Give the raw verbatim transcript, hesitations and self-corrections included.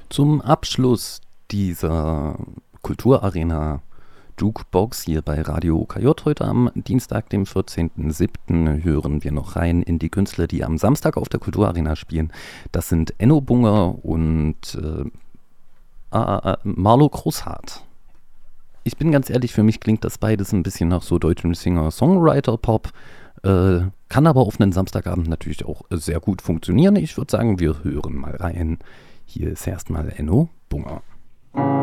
Zum Abschluss dieser Kulturarena Jukebox hier bei Radio O K J heute am Dienstag, dem vierzehnten siebten hören wir noch rein in die Künstler, die am Samstag auf der Kulturarena spielen. Das sind Enno Bunger und äh, äh, Marlo Großhardt. Ich bin ganz ehrlich, für mich klingt das beides ein bisschen nach so deutschem Singer-Songwriter-Pop. Äh, kann aber auf einen Samstagabend natürlich auch sehr gut funktionieren. Ich würde sagen, wir hören mal rein. Hier ist erstmal Enno Bunger.